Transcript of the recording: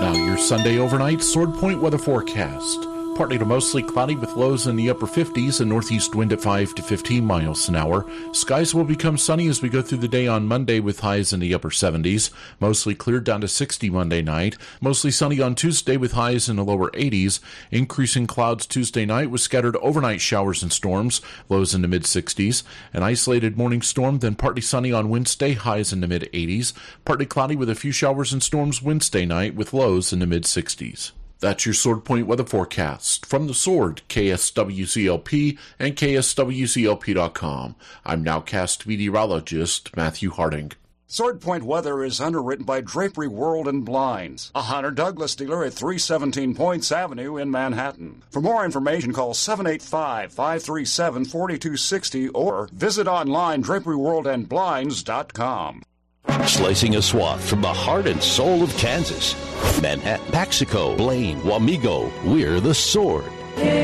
Now your Sunday overnight Sword Point weather forecast. Partly to mostly cloudy with lows in the upper 50s and northeast wind at 5 to 15 miles an hour. Skies will become sunny as we go through the day on Monday with highs in the upper 70s. Mostly cleared down to 60 Monday night. Mostly sunny on Tuesday with highs in the lower 80s. Increasing clouds Tuesday night with scattered overnight showers and storms. Lows in the mid-60s. An isolated morning storm, then partly sunny on Wednesday. Highs in the mid-80s. Partly cloudy with a few showers and storms Wednesday night with lows in the mid-60s. That's your Sword Point weather forecast. From the Sword, KSWCLP and KSWCLP.com. I'm nowcast meteorologist Matthew Harding. Sword Point weather is underwritten by Drapery World and Blinds, a Hunter Douglas dealer at 317 Points Avenue in Manhattan. For more information, call 785-537-4260 or visit online draperyworldandblinds.com. Slicing a swath from the heart and soul of Kansas. Manhattan, Paxico, Blaine, Wamego, we're the Sword.